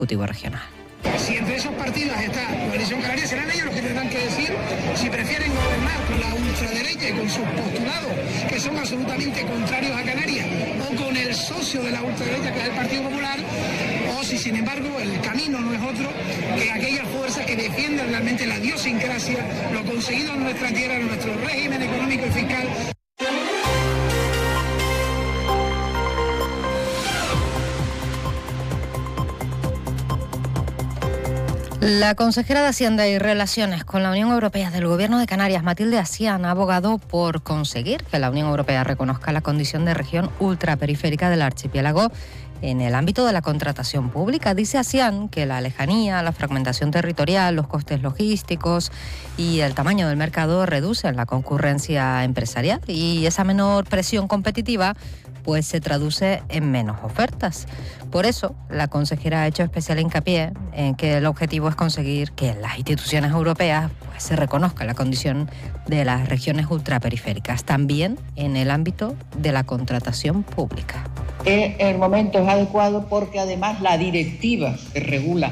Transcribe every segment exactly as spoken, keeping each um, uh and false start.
Ejecutivo Regional. Si entre esos partidos está Coalición Canaria, serán ellos los que tendrán que decir si prefieren gobernar con la ultraderecha y con sus postulados, que son absolutamente contrarios a Canarias, o con el socio de la ultraderecha, que es el Partido Popular, o si, sin embargo, el camino no es otro que aquellas fuerzas que defienden realmente la idiosincrasia, lo conseguido en nuestra tierra, en nuestro régimen económico y fiscal. La consejera de Hacienda y Relaciones con la Unión Europea del Gobierno de Canarias, Matilde Asián, ha abogado por conseguir que la Unión Europea reconozca la condición de región ultraperiférica del archipiélago en el ámbito de la contratación pública. Dice Asián que la lejanía, la fragmentación territorial, los costes logísticos y el tamaño del mercado reducen la concurrencia empresarial y esa menor presión competitiva pues se traduce en menos ofertas. Por eso, la consejera ha hecho especial hincapié en que el objetivo es conseguir que en las instituciones europeas pues, se reconozca la condición de las regiones ultraperiféricas, también en el ámbito de la contratación pública. El momento es adecuado porque además la directiva que regula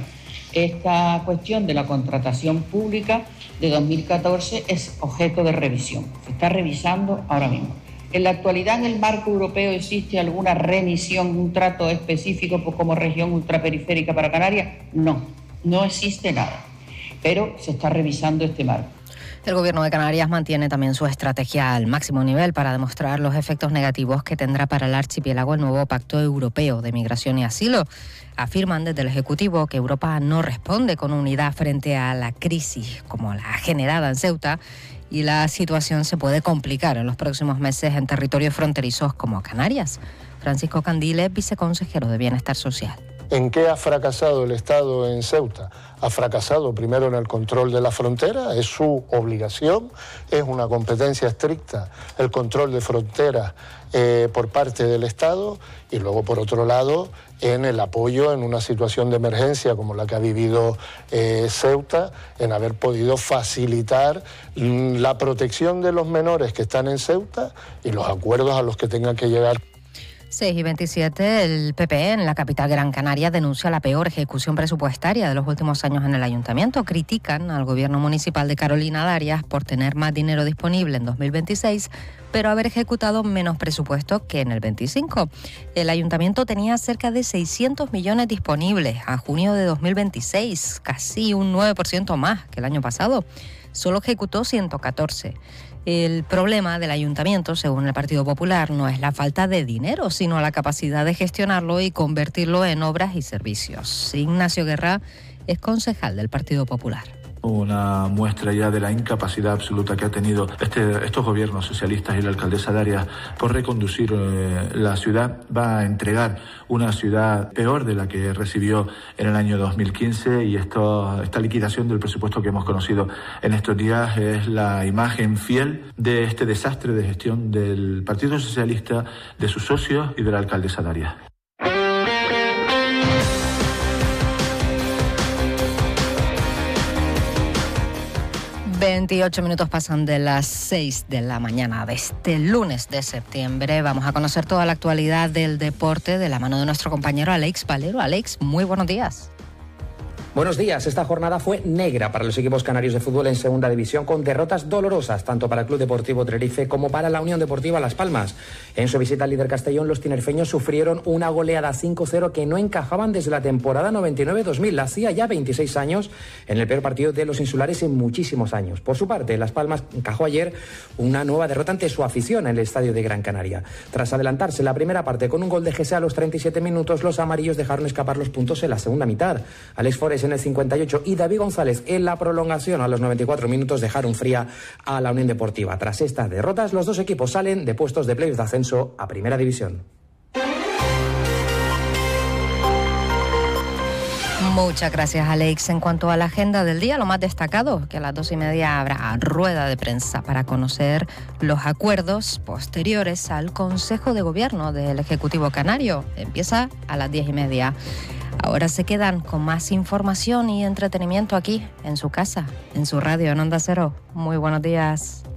esta cuestión de la contratación pública de dos mil catorce es objeto de revisión. Se está revisando ahora mismo. ¿En la actualidad en el marco europeo existe alguna remisión, un trato específico como región ultraperiférica para Canarias? No, no existe nada, pero se está revisando este marco. El Gobierno de Canarias mantiene también su estrategia al máximo nivel para demostrar los efectos negativos que tendrá para el archipiélago el nuevo Pacto Europeo de Migración y Asilo. Afirman desde el Ejecutivo que Europa no responde con unidad frente a la crisis como la generada en Ceuta y la situación se puede complicar en los próximos meses en territorios fronterizos como Canarias. Francisco Candile, viceconsejero de Bienestar Social. ¿En qué ha fracasado el Estado en Ceuta? Ha fracasado primero en el control de la frontera, es su obligación, es una competencia estricta el control de fronteras eh, por parte del Estado, y luego por otro lado en el apoyo en una situación de emergencia como la que ha vivido eh, Ceuta, en haber podido facilitar la protección de los menores que están en Ceuta y los acuerdos a los que tengan que llegar. seis y veintisiete, el P P E en la capital Gran Canaria denuncia la peor ejecución presupuestaria de los últimos años en el ayuntamiento. Critican al gobierno municipal de Carolina Darias por tener más dinero disponible en dos mil veintiséis, pero haber ejecutado menos presupuesto que en el veinticinco. El ayuntamiento tenía cerca de seiscientos millones disponibles a junio de dos mil veintiséis, casi un nueve por ciento más que el año pasado. Solo ejecutó ciento catorce. El problema del ayuntamiento, según el Partido Popular, no es la falta de dinero, sino la capacidad de gestionarlo y convertirlo en obras y servicios. Ignacio Guerra es concejal del Partido Popular. Una muestra ya de la incapacidad absoluta que ha tenido este, estos gobiernos socialistas y la alcaldesa Darias por reconducir eh, la ciudad. Va a entregar una ciudad peor de la que recibió en el año dos mil quince, y esto, esta liquidación del presupuesto que hemos conocido en estos días es la imagen fiel de este desastre de gestión del Partido Socialista, de sus socios y de la alcaldesa Darias. veintiocho minutos pasan de las seis de la mañana de este lunes de septiembre. Vamos a conocer toda la actualidad del deporte de la mano de nuestro compañero Alex Valero. Alex, muy buenos días. Buenos días. Esta jornada fue negra para los equipos canarios de fútbol en segunda división, con derrotas dolorosas tanto para el Club Deportivo Tenerife como para la Unión Deportiva Las Palmas. En su visita al líder Castellón, los tinerfeños sufrieron una goleada cinco cero que no encajaban desde la temporada noventa y nueve dos mil. Hacía ya veintiséis años, en el peor partido de los insulares en muchísimos años. Por su parte, Las Palmas encajó ayer una nueva derrota ante su afición en el estadio de Gran Canaria. Tras adelantarse la primera parte con un gol de Gese a los treinta y siete minutos, los amarillos dejaron escapar los puntos en la segunda mitad. Alex Forés en el cincuenta y ocho y David González en la prolongación a los noventa y cuatro minutos dejaron fría a la Unión Deportiva. Tras estas derrotas, los dos equipos salen de puestos de playoff de ascenso a Primera División. Muchas gracias, Alex. En cuanto a la agenda del día, lo más destacado, que a las dos y media habrá rueda de prensa para conocer los acuerdos posteriores al Consejo de Gobierno del Ejecutivo Canario. Empieza a las diez y media. Ahora se quedan con más información y entretenimiento aquí, en su casa, en su radio, en Onda Cero. Muy buenos días.